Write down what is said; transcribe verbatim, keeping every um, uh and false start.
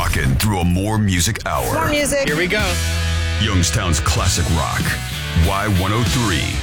rocking through a more music hour. More music. Here we go. Youngstown's classic rock. Y one oh three.